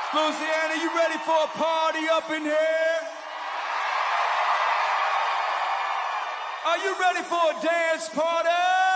Louisiana, you ready for a party up in here? Are you ready for a dance party?